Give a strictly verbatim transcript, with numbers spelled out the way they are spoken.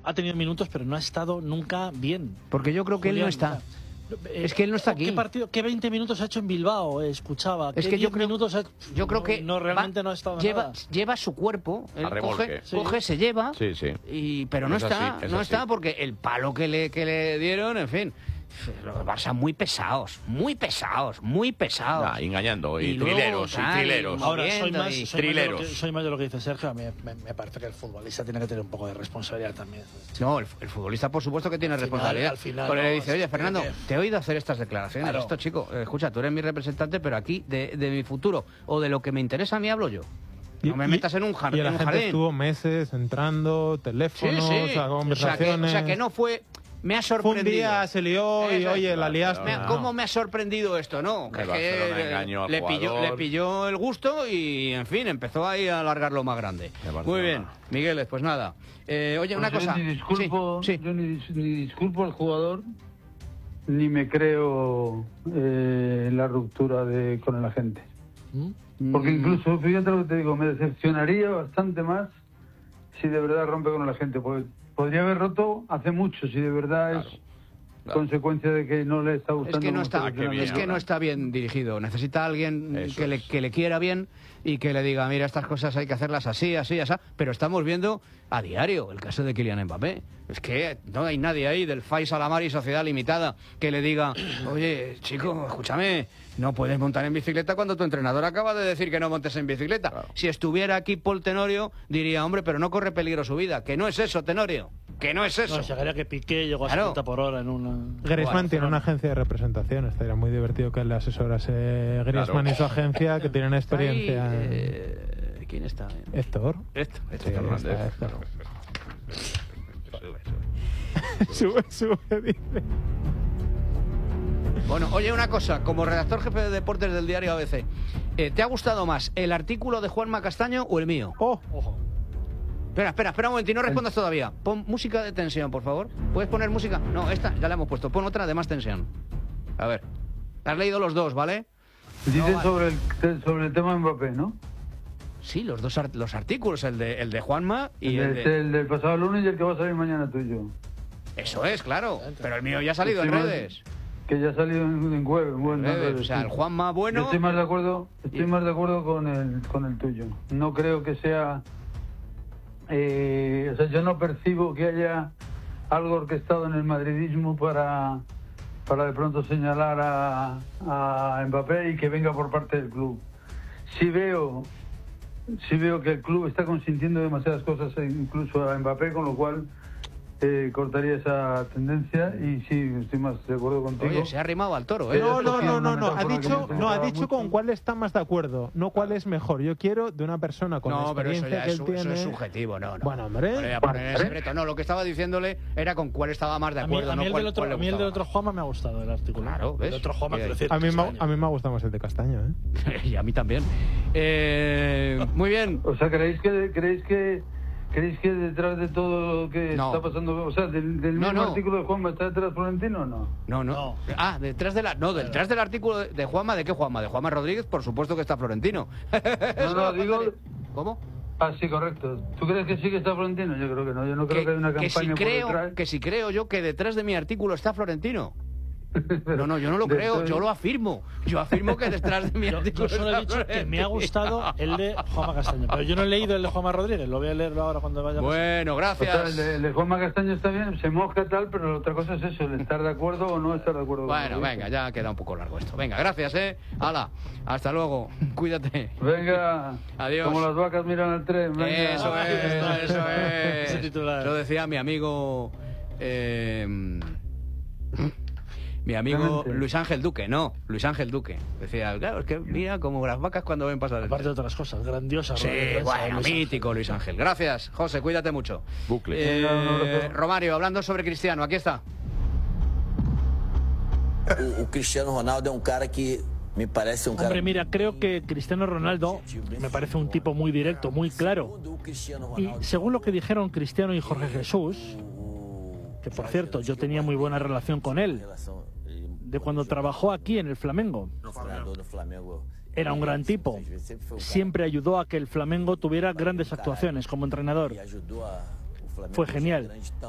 ha tenido minutos, pero no ha estado nunca bien. Porque yo creo que Julián, él no está. Eh, es que él no está aquí. ¿Qué partido, qué veinte minutos ha hecho en Bilbao? Eh, escuchaba. Es ¿Qué que yo diez creo, minutos ha... yo creo que no, no realmente va, no ha estado lleva, nada. lleva su cuerpo, él A remolque. coge, Sí. coge, se lleva, Sí, sí. y pero no Es está, así, es no así. está porque el palo que le que le dieron, en fin. Los Barça muy pesados, muy pesados, muy pesados. Ah, engañando, y, Y luego trileros, tal, y trileros. Ahora, soy moviendo más, y- soy, más de lo trileros. que, soy más de lo que dice Sergio. A mí me, me parece que el futbolista tiene que tener un poco de responsabilidad también. No, el, el futbolista por supuesto que tiene Al final- responsabilidad. al final, Porque no, le dice, es oye, que- Fernando, que- te he oído hacer estas declaraciones. Claro. Esto, chico, eh, escucha, tú eres mi representante, pero aquí de, de mi futuro o de lo que me interesa a mí hablo yo. No me metas en un, jar- Y en la un gente jardín. estuvo meses entrando, Sí, teléfonos, sí. a O sea, que, conversaciones. o sea, que no fue... Me ha Fue un sorprendido. día, se lió y Eso es. oye, la liaste. Me ha- No. ¿Cómo me ha sorprendido esto? No, que El es que, Barcelona eh, engañó al le, pilló, jugador. le pilló el gusto y, en fin, empezó ahí a alargarlo más grande. El Barcelona. Muy bien, Migueles, pues nada. Eh, oye, una Pues yo cosa. Ni disculpo, Sí, sí. Yo ni, dis- ni disculpo al jugador, ni me creo eh, la ruptura de con el agente. ¿Mm? Porque Mm, incluso, fíjate lo que te digo, me decepcionaría bastante más si de verdad rompe con el agente. Pues podría haber roto hace mucho, si de verdad Claro, es claro. consecuencia de que no le está gustando. Es que no cómo está, gestionando bien es que el no ahora. está bien dirigido. Necesita a alguien Eso que le, es. que le quiera bien y que le diga, mira, estas cosas hay que hacerlas así, así, así. Pero estamos viendo a diario el caso de Kylian Mbappé. Es que no hay nadie ahí del Faisal Amari Sociedad Limitada que le diga, oye, chico, escúchame, no puedes montar en bicicleta cuando tu entrenador acaba de decir que no montes en bicicleta. Claro. Si estuviera aquí Paul Tenorio, diría, hombre, pero no corre peligro su vida. Que no es eso, Tenorio. Que no es eso. No, llegaría que Piqué llegó a Claro. setenta por hora en una... Griezmann Bueno, tiene una agencia de representación. Estaría muy divertido que le asesorase Griezmann Claro. y su agencia, que tienen Está ahí, experiencia. en- eh, ¿Quién está? Héctor. Esto, esto Sí, está está, Hernández. Héctor. Sube, sube, dice. Bueno, oye, una cosa, como redactor jefe de deportes del diario A B C, eh, ¿te ha gustado más el artículo de Juanma Castaño o el mío? Oh, Ojo. Espera, espera, espera un momento y no respondas todavía. Pon música de tensión, por favor. ¿Puedes poner música? No, esta ya la hemos puesto. Pon otra de más tensión. A ver. Has leído los dos, ¿vale? Dices No, vale. sobre, el, sobre el tema de Mbappé, ¿no? Sí, los dos art- los artículos, el de, el de Juanma y el, el de- de... el del pasado lunes y el que va a salir mañana tuyo. Eso es, claro. Pero el mío ya ha salido en Estoy más- redes. Que ya ha salido en, en web. Bueno, En en redes. redes, O sea, sí. el Juanma Yo bueno... estoy más de acuerdo, estoy y- más de acuerdo con el con el tuyo. No creo que sea, eh, o sea, yo no percibo que haya algo orquestado en el madridismo para para de pronto señalar a, a Mbappé y que venga por parte del club. Sí veo, sí veo que el club está consintiendo demasiadas cosas, e incluso a Mbappé, con lo cual eh, cortaría esa tendencia y sí, estoy más de acuerdo contigo. Oye, se ha arrimado al toro, ¿eh? no, no, no, no, no. Ha Una metáfora dicho, que me no, ha gustaba dicho mucho. con cuál está más de acuerdo, no cuál es mejor. Yo quiero de una persona con la No, pero eso experiencia ya que es, él su- eso tiene. es subjetivo, no, no. Bueno, hombre. No le voy a poner en secreto. No, lo que estaba diciéndole era con cuál estaba más de A mí, acuerdo, a mí no el, cuál, del otro, cuál le a mí el del gustaba otro Juanma me ha gustado el artículo. Claro, ¿ves? El otro Juanma, Bien. quiero decir, A mí, me, extraño. a mí me ha gustado más el de Castaño, ¿eh? más. Y a mí también. Eh, muy bien. O sea, ¿creéis que creéis que creéis que detrás de todo lo que No. está pasando, o sea, del, del No, mismo no. artículo de Juanma está detrás Florentino o no? No, no, No. Ah, detrás de la, no, detrás del artículo de, de Juanma, ¿de qué Juanma? De Juanma Rodríguez, por supuesto que está Florentino. No, no, digo. ¿Cómo? Ah, sí, correcto. ¿Tú crees que sí que está Florentino? Yo creo que no. Yo no creo que, haya una que campaña si por creo, detrás. que si creo yo que detrás de mi artículo está Florentino. Pero No, no, yo no lo de creo, todo- yo lo afirmo. Yo afirmo que detrás de mi Yo, artículo yo solo he está dicho que me ha Florentino. gustado el de Juanma Castaño, pero yo no he leído el de Juanma Rodríguez, lo voy a leerlo ahora cuando vaya. Bueno, O sea, gracias. el de, el de Juanma Castaño está bien, se mosca tal, pero otra cosa es eso, el estar de acuerdo o no estar de acuerdo. con Bueno, lo que venga, dice. ya queda un poco largo esto. Venga, gracias, ¿eh? Hala, hasta luego. Cuídate. Venga, Adiós. como las vacas miran al tren. Venga. Eso Ahí está. es, eso es. Ese titular. Lo decía mi amigo... eh, mi amigo Clemente. Luis Ángel Duque, no, Luis Ángel Duque. Decía, claro, es que mira como las vacas cuando ven pasar el Aparte de tren. otras cosas, grandiosas. Sí, rueda de prensa, bueno, Luis Ángel. mítico Luis Ángel. Gracias, José, cuídate mucho. Bucle. Eh, Venga, un abrazo. Romario, hablando sobre Cristiano, aquí está. O, o Cristiano Ronaldo é um cara que me parece um cara. Hombre, mira, creo que Cristiano Ronaldo me parece un tipo muy directo, muy claro. Segundo, o Cristiano Y Ronaldo, según lo que dijeron Cristiano y Jorge Jesús, que por cierto, yo tenía muy buena relación con él, relação, ele, de cuando trabajó aquí en el Flamengo. treinador do Flamengo. Era un gran tipo. Sempre foi o cara Siempre ayudó a que el Flamengo tuviera grandes actuaciones como entrenador. que ajudou a, o Flamengo Fue a ser genial. grande